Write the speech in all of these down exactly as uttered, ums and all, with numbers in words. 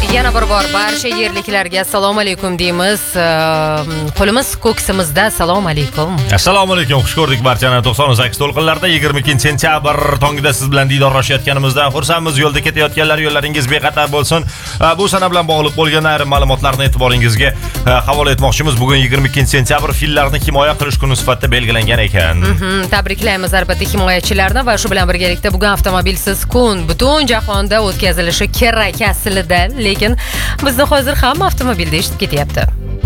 Yana bir bor barcha yerliklarga assalomu alaykum deymiz. Qo'limiz ko'ksimizda assalomu alaykum. Assalomu alaykum. Xush ko'rdik barchani. to'qson sakkiz to'lqinlarda yigirma ikkinchi sentyabr tongida siz bilan diydorlashayotganimizda xursandmiz. Yo'lda ketayotganlar yo'llaringiz bexatar bo'lsin. Bu sana bilan bog'liq bo'lgan ayrim ma'lumotlarni e'tiboringizga havola etmoqchimiz. Bugun yigirma ikkinchi sentyabr fillarni himoya qilish kuni sifatida belgilangan ekan. Tabriklaymiz albatta himoyachilarni va shu bilan birgalikda bugun avtomobilsiz kun butun jahonda o'tkazilishi kerak aslida, lekin bizni hozir hamma avtomobilda eshitib ketyapti.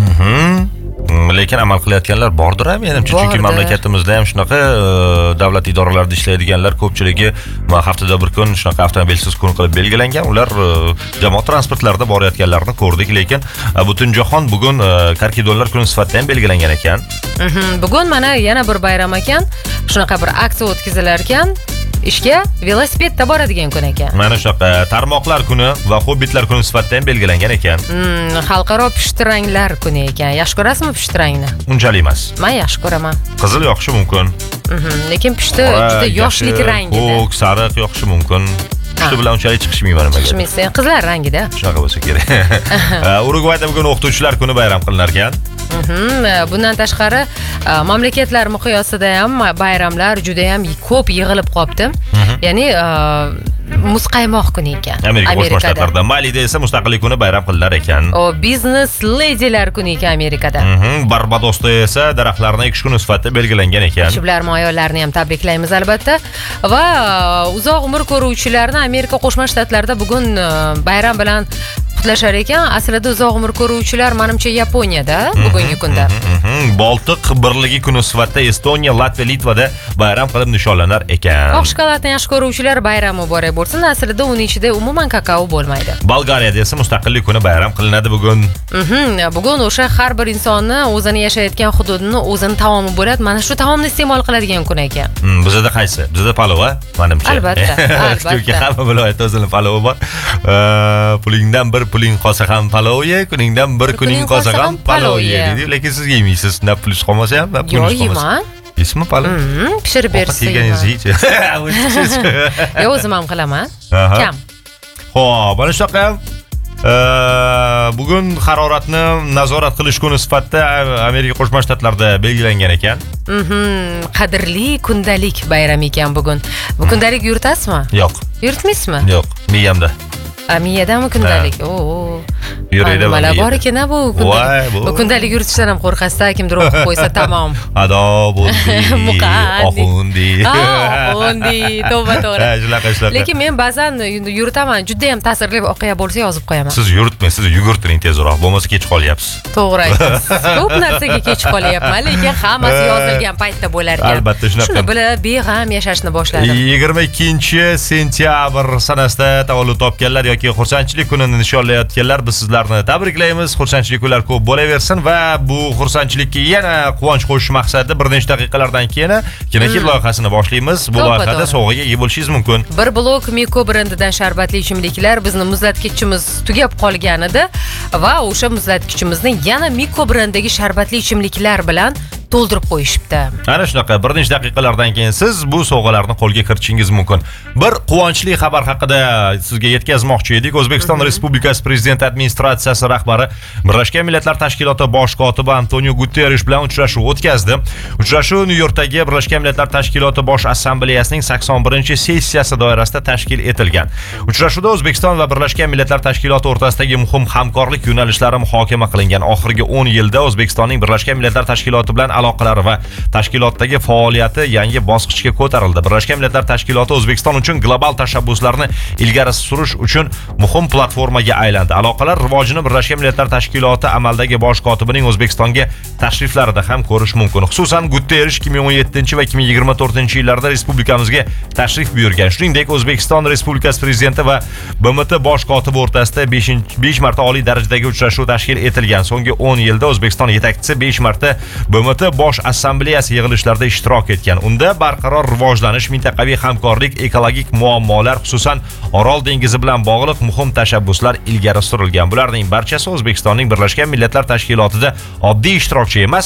Lekin amal qilayotganlar bordir ham, menimcha, chunki mamlakatimizda ham shunaqa davlat idoralarida ishlaydiganlar ko'pchiligi haftada bir kun shunaqa avtomobilsiz kun qilib belgilangan. Ular jamoat transportlarida borayotganlarni ko'rdik, lekin butun jahon bugun karkidonlar kuni sifatida ham belgilangan ekan. Bugun mana yana bir bayram ekan. Shunaqa bir aksiya o'tkazilar ekan. Ishga velosipedda boradigan kun ekan. Mana shunaqa tarmoqlar kuni va hobbitlar kuni sifatida ham belgilangan ekan. Hmm, xalqaro pushtiranglar kuni ekan. Yaxshi ko'rasizmi pushtirangni? Unchalik emas. Men yaxshi ko'raman. Qizil yoqishi mumkin. Lekin pushti juda yoshlik rangida. Ko'k, sariq yoqishi mumkin. Pushti bilan unchalik chiqishmayman nimaga. Chiqmaysan, qizlar rangida. Shunaqa bo'lsa kerak. Urugvayda bugun o'qituvchilar kuni bayram qilinar ekan. Bundan tashqari mamlakatlar miqyosida ham bayramlar juda ham ko'p yig'ilib qopti. Ya'ni muzqaymoq kuni ekan. Amerika Qo'shma Shtatlarida, Malida esa mustaqillik kuni bayram qilinar ekan. O biznes ladylar kuni ekan Amerikada. Barbadosda esa daraxtlarni ekish kuni sifatida belgilangan ekan. Shu bilan ayollarni ham tabriklaymiz albatta. Va uzoq umr ko'ruvchilarni Amerika Qo'shma Shtatlarida bugun bayram bilan qutlashar ekan. Aslida uzoq umr ko'ruvchilar menimcha Yaponiyada bugungi kunda. Boltiq birligi kuni sifatida Estoniya, Latviya, Litvada bayram qilib nishonlanar ekan. Oq shokoladni yaxshi ko'ruvchilar bayrami muborak bo'lsin. Aslida uning ichida umuman kakao bo'lmaydi. Bolgariyada esa mustaqillik kuni bayram qilinadi bugun. Bugun o'sha har bir insonni o'zini yashayotgan hududini o'zini taomi bo'ladi. Mana shu taomni iste'mol qiladigan kun ekan. Bizda qaysi? Bizda palova, menimcha. Albatta, albatta. Chunki hamma viloyatda o'zining palovi bor. Pulingdan bir puling qolsa ham palov ye, kuningdan bir kuning qolsa ham palov ye deydi. Lekin siz yeymaysiz. Na pulingiz qolmasa ham, na pulingiz qolmasa. Yo'q, Ismi palov? Pishirib bersangiz. Yo, o'zim ham qilaman. Kam. Xo'p, mana shunaqa bugun haroratni nazorat qilish kuni sifatida Amerika Qo'shma Shtatlarida belgilangan ekan. Qadrli kundalik bayram ekan bugun. Bu kundalik yuritasizmi? Yo'q. Yuritmaysizmi? Yo'q, miyamda. Miyadami kundalik? Oo. Yurayda mana bor ekan bu kundalik. Bu kundalik yuritishdan ham qo'rqasizda, kimdir o'qib qo'ysa tamom. Ado bo'ldi. Oxundi. Oxundi, to'g'ri to'g'ri. Lekin men ba'zan yuritaman, juda ham ta'sirli voqea bo'lsa yozib qo'yaman. Siz yuritmaysiz, yugurtiring tezroq, bo'lmasa kech qolyapsiz. To'g'ri aytasiz. Ko'p narsaga kech qolyapman, lekin hammasi yozilgan paytda bo'lar ekan. Albatta shunaqa. Shuni bilib beg'am yashashni boshladim. yigirma ikkinchi sentyabr sanasida tavallud topganlar yoki xursandchilik kunini nishonlayotganlar, biz sizlarni tabriklaymiz. Xursandchilik kunlar ko'p bo'laversin va bu xursandchilikka yana quvonch qo'shish maqsadida bir necha daqiqalardan keyin kinokil loyihasini boshlaymiz. Bu loyihada sovg'aga ega bo'lishingiz mumkin. Bir blok Miko brendidan sharbatli ichimliklar bizni muzlatgichimiz tugab qolgan edi va o'sha muzlatgichimizni yana Miko brendidagi sharbatli ichimliklar bilan to'ldirib qo'yishibdi. Ana shunaqa bir necha daqiqalardan keyin siz bu sovg'alarni qo'lga kiritishingiz mumkin. Bir quvonchli xabar haqida sizga yetkazmoqchi edik. O'zbekiston Respublikasi Prezident administratsiyasi rahbari Birlashgan Millatlar Tashkiloti bosh kotibi Antonio Guterres bilan uchrashuv o'tkazdi. Uchrashuv Nyu-Yorkdagi Birlashgan Millatlar Tashkiloti bosh assambleyasining sakson birinchi sessiyasi doirasida tashkil etilgan. Uchrashuvda O'zbekiston va Birlashgan Millatlar Tashkiloti o'rtasidagi muhim hamkorlik yo'nalishlari muhokama qilingan. Oxirgi o'n yilda O'zbekistonning Birlashgan Millatlar Tashkiloti bilan aloqalari va tashkilotdagi faoliyati yangi bosqichga ko'tarildi. Birlashgan Millatlar Tashkiloti O'zbekiston uchun global tashabbuslarni ilgari surish uchun muhim platformaga aylandi. Aloqalar rivojini Birlashgan Millatlar Tashkiloti amaldagi bosh kotibining O'zbekistonga tashriflarida ham ko'rish mumkin. Xususan, Guterres ikki ming o'n yettinchi va ikki ming yigirma to'rtinchi yillarda respublikamizga tashrif buyurgan. Shuningdek, O'zbekiston Respublikasi Prezidenti va B M T bosh kotibi o'rtasida besh marta oliy darajadagi uchrashuv tashkil etilgan. So'nggi o'n yilda O'zbekiston yetakchisi besh marta B M T bosh assambleyasi yig'ilishlarida ishtirok etgan. Unda barqaror rivojlanish, mintaqaviy hamkorlik, ekologik muammolar, xususan Orol dengizi bilan bog'liq muhim tashabbuslar ilgari surilgan. Bularning barchasi O'zbekistonning Birlashgan Millatlar Tashkilotida oddiy ishtirokchi emas,